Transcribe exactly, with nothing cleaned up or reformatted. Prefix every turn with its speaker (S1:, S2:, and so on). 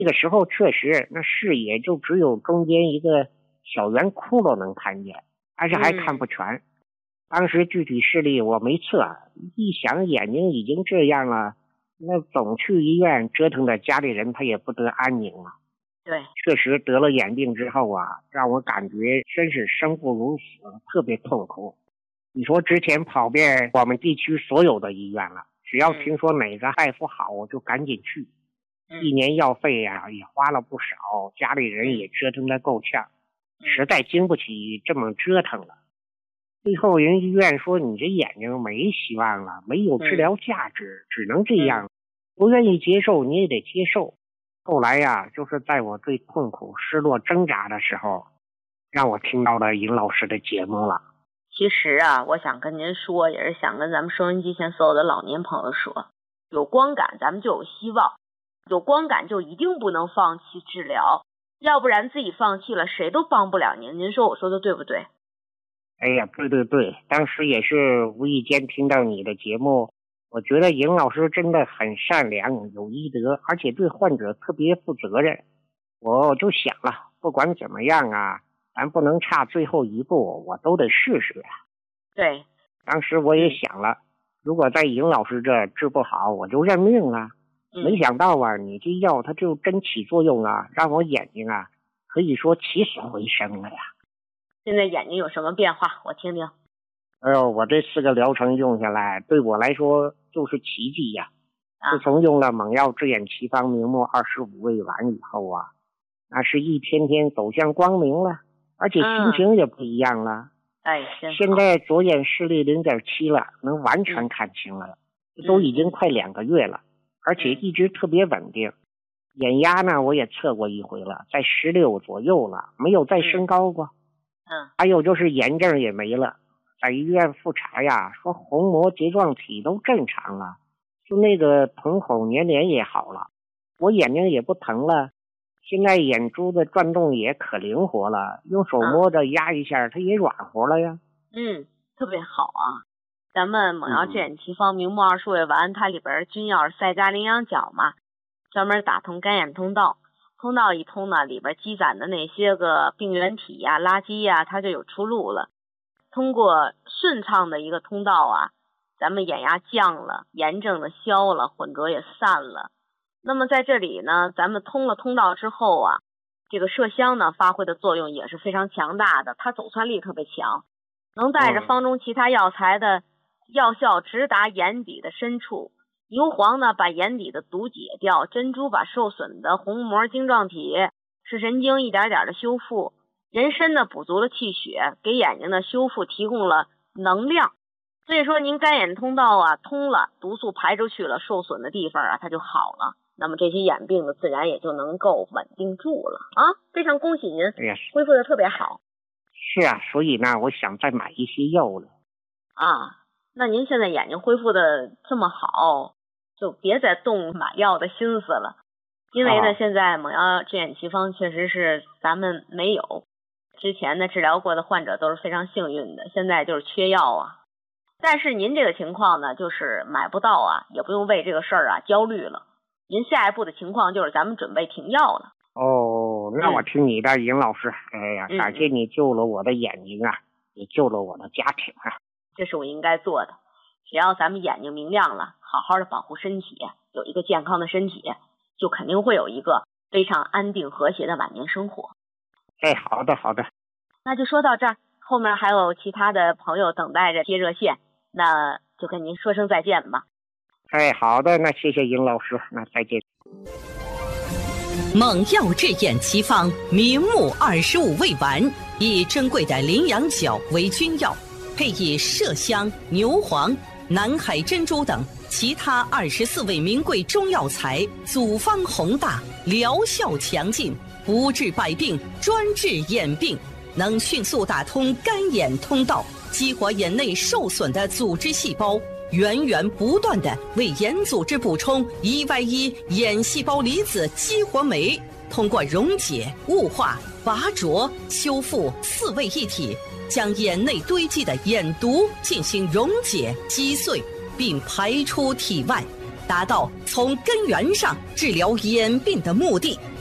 S1: 这个时候确实那视野就只有中间一个小圆窟窿能看见，但是还看不全。嗯、当时具体视力我没测，一想眼睛已经这样了，那总去医院折腾的家里人他也不得安宁啊。
S2: 对，
S1: 确实得了眼病之后啊，让我感觉真是生不如死，特别痛苦。你说之前跑遍我们地区所有的医院了，只要听说哪个大夫好，我就赶紧去。
S2: 嗯、
S1: 一年药费呀、啊、也花了不少，家里人也折腾得够呛，实在经不起这么折腾了。最后人医院说你这眼睛没希望了，没有治疗价值，嗯、只能这样，不愿意接受你也得接受。后来呀，就是在我最痛苦、失落、挣扎的时候，让我听到了尹老师的节目了。
S2: 其实啊，我想跟您说，也是想跟咱们收音机前所有的老年朋友说，有光感咱们就有希望，有光感就一定不能放弃治疗，要不然自己放弃了，谁都帮不了您。您说我说的对不对？
S1: 哎呀，对对对，当时也是无意间听到你的节目，我觉得尹老师真的很善良，有医德，而且对患者特别负责任。我就想了，不管怎么样啊，咱不能差最后一步，我都得试试啊。
S2: 对，
S1: 当时我也想了，如果在尹老师这治不好，我就认命了。嗯、没想到啊，你这药它就真起作用啊，让我眼睛啊可以说起死回生了呀。
S2: 现在眼睛有什么变化？我听听。
S1: 哎呦，我这四个疗程用下来，对我来说就是奇迹呀！
S2: 啊、
S1: 自从用了猛药智眼奇方明目二十五味丸以后啊，那是一天天走向光明了，而且心情也不一样了。
S2: 哎、
S1: 嗯，现在左眼视力 零点七 了，能完全看清了，嗯、都已经快两个月了，而且一直特别稳定。眼压呢，我也测过一回了，在十六左右了，没有再升高过。
S2: 嗯，
S1: 还有就是炎症也没了。在医院复查呀，说虹膜睫状体都正常了，就那个瞳孔粘连也好了，我眼睛也不疼了，现在眼珠子转动也可灵活了，用手摸着压一下，它也软和了呀。
S2: 嗯，特别好啊！咱们猛药智眼奇方明目二十五味丸，它里边君药是赛加羚羊角嘛，专门打通干眼通道，通道一通呢，里边积攒的那些个病原体呀、垃圾呀，它就有出路了。通过顺畅的一个通道啊，咱们眼压降了，炎症的消了，混浊也散了。那么在这里呢，咱们通了通道之后啊，这个麝香呢发挥的作用也是非常强大的，它走窜力特别强，能带着方中其他药材的药效直达眼底的深处。牛黄呢把眼底的毒解掉，珍珠把受损的虹膜晶状体、视神经一点点的修复。人参呢补足了气血，给眼睛的修复提供了能量，所以说您干眼通道啊通了，毒素排出去了，受损的地方啊它就好了，那么这些眼病呢自然也就能够稳定住了啊！非常恭喜您，恢复的特别好。
S1: 是啊，所以呢，我想再买一些药了。
S2: 啊，那您现在眼睛恢复的这么好，就别再动买药的心思了，因为呢，啊、现在猛药智眼奇方确实是咱们没有。之前的治疗过的患者都是非常幸运的，现在就是缺药啊。但是您这个情况呢，就是买不到啊，也不用为这个事儿啊焦虑了。您下一步的情况就是咱们准备停药了。
S1: 哦，那我听你的，尹老师，哎呀，感谢你救了我的眼睛啊，也救了我的家庭啊。
S2: 这是我应该做的。只要咱们眼睛明亮了，好好的保护身体，有一个健康的身体，就肯定会有一个非常安定和谐的晚年生活。
S1: 哎，好的好的，
S2: 那就说到这儿，后面还有其他的朋友等待着接热线，那就跟您说声再见吧。
S1: 哎，好的，那谢谢尹老师，那再见。
S3: 猛药智眼奇方明目二十五味丸，以珍贵的羚羊角为君药，配以麝香、牛黄、南海珍珠等其他二十四味名贵中药材，组方宏大，疗效强劲。不治百病，专治眼病，能迅速打通干眼通道，激活眼内受损的组织细胞，源源不断地为眼组织补充 E Y 一 眼细胞离子激活酶，通过溶解、雾化、拔浊、修复四位一体，将眼内堆积的眼毒进行溶解、击碎，并排出体外。 达到从根源上治疗眼病的目的。